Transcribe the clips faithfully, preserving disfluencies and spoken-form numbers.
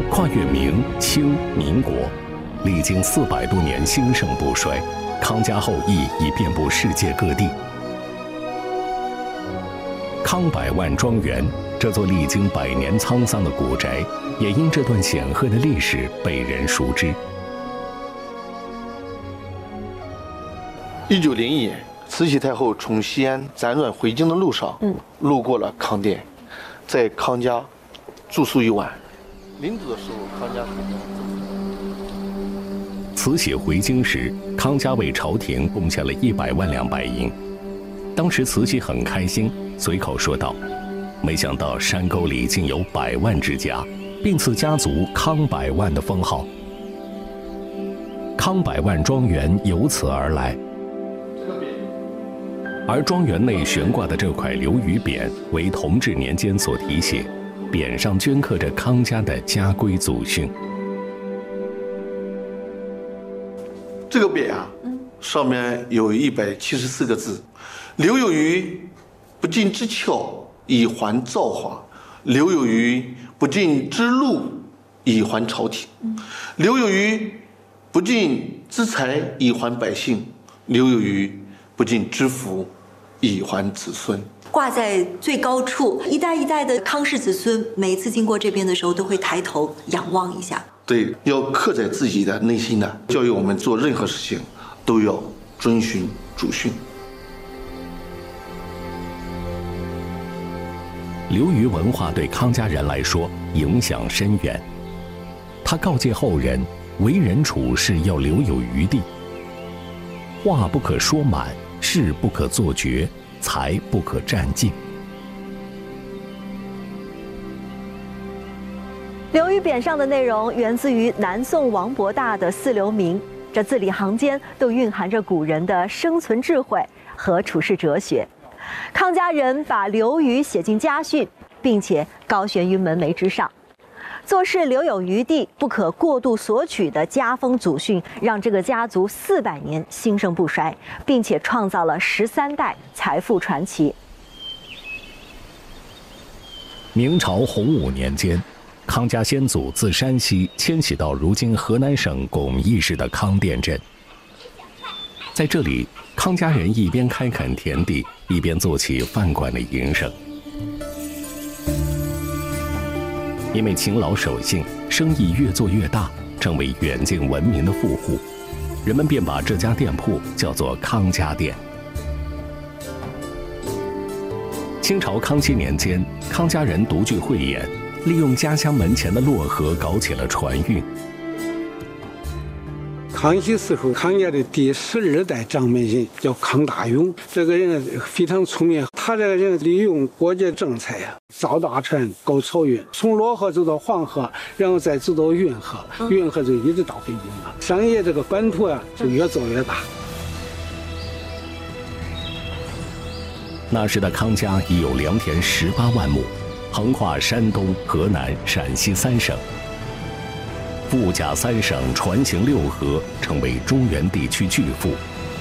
跨越明、清、民国，历经四百多年兴盛不衰，康家后裔已遍布世界各地。康百万庄园，这座历经百年沧桑的古宅，也因这段显赫的历史被人熟知。 一九零一年，慈禧太后从西安辗转回京的路上，嗯，路过了康店，在康家住宿一晚。临走的时候，康家说：“ 慈禧回京时，康家为朝廷贡献了一百万两白银。当时慈禧很开心，随口说道：‘没想到山沟里竟有百万之家，并赐家族康百万的封号。’康百万庄园由此而来。而庄园内悬挂的这块刘禹匾，为同治年间所题写。”匾上镌刻着康家的家规祖训。 这个匾啊，上面有一百七十四个字：“刘有余不尽之巧，以还造化；刘有余不尽之禄，以还朝廷；刘有余不尽之财，以还百姓；刘有余不尽之福，以还子孙。” 挂在最高处，一代一代的康氏子孙，每一次经过这边的时候，都会抬头仰望一下。 对，要刻在自己的内心的，教育我们做任何事情都要遵循祖训。 刘虞文化对康家人来说影响深远，他告诫后人，为人处事要留有余地，话不可说满，事不可做绝，财不可占尽。 刘禹匾上的内容源自于南宋王伯大的《四刘铭》，这字里行间都蕴含着古人的生存智慧和处世哲学。康家人把刘禹写进家训，并且高悬于门楣之上。做事留有余地，不可过度索取的家风祖训，让这个家族四百年兴盛不衰，并且创造了十三代财富传奇。 明朝洪武年间，康家先祖自山西迁徙到如今河南省巩义市的康店镇。在这里，康家人一边开垦田地，一边做起饭馆的营生。因为勤劳守信，生意越做越大，成为远近闻名的富户，人们便把这家店铺叫做康家店。清朝康熙年间，康家人独具慧眼，利用家乡门前的洛河搞起了船运。 康熙时候，康家的第十二代掌门人叫康大勇，这个人非常聪明。他这个人利用国家政策呀，造大船、搞漕运，从洛河走到黄河，然后再走到运河，运河就一直到北京了。商业这个版图啊，就越做越大。 那时的康家已有良田十八万亩，横跨山东、河南、陕西三省。富甲三省，船行六河，成为中原地区巨富。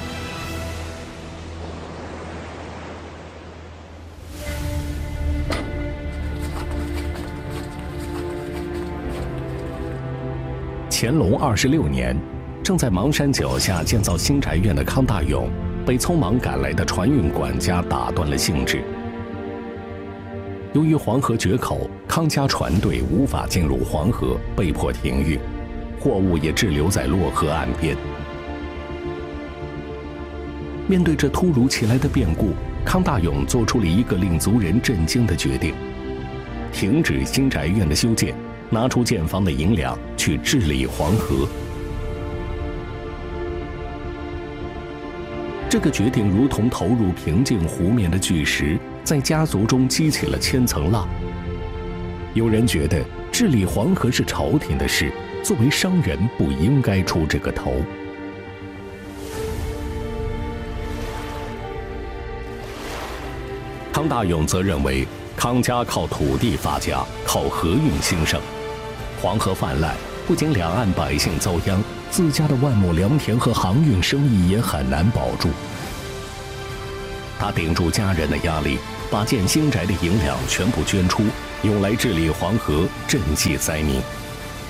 乾隆二十六年，正在邙山脚下建造新宅院的康大勇，被匆忙赶来的船运管家打断了兴致。由于黄河决口，康家船队无法进入黄河，被迫停运，货物也滞留在洛河岸边。面对这突如其来的变故，康大勇做出了一个令族人震惊的决定：停止新宅院的修建，拿出建房的银两去治理黄河。这个决定如同投入平静湖面的巨石，在家族中激起了千层浪。有人觉得治理黄河是朝廷的事，作为商人不应该出这个头。康大勇则认为，康家靠土地发家，靠河运兴盛，黄河泛滥，不仅两岸百姓遭殃，自家的万亩良田和航运生意也很难保住。他顶住家人的压力，把建新宅的银两全部捐出，用来治理黄河，赈济灾民。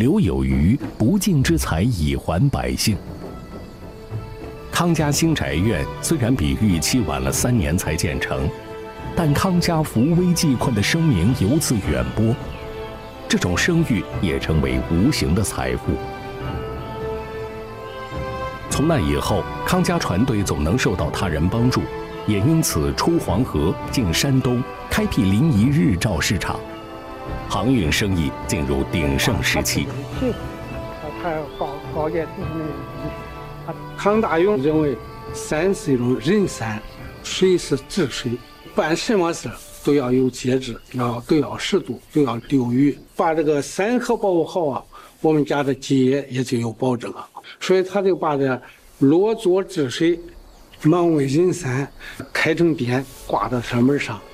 留有余，不尽之财以还百姓。康家新宅院虽然比预期晚了三年才建成，但康家扶危济困的声名由此远播，这种声誉也成为无形的财富。从那以后，康家船队总能受到他人帮助，也因此出黄河、进山东，开辟临沂日照市场，航运生意进入鼎盛时期。 康大勇认为，山是一种人山，水是治水，办什么事都要有节制，要都要适度，都要留余。把这个山河保护好啊，我们家的基业也就有保证啊。所以他就把这落座治水、忙为人山开成匾，挂到山门上。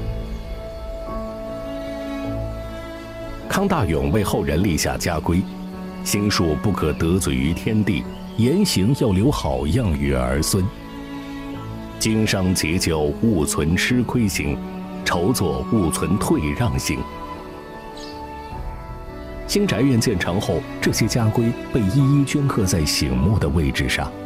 康大勇为后人立下家规：心术不可得罪于天地，言行要留好样于儿孙。经商结交勿存吃亏心，筹作勿存退让心。新宅院建成后，这些家规被一一镌刻在醒目的位置上。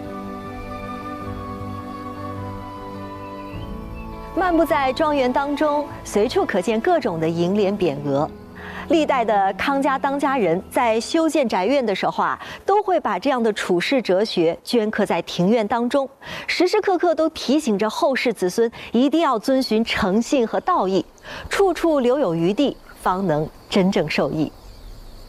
漫步在庄园当中，随处可见各种的楹联匾额。历代的康家当家人在修建宅院的时候啊，都会把这样的处世哲学镌刻在庭院当中，时时刻刻都提醒着后世子孙一定要遵循诚信和道义，处处留有余地，方能真正受益。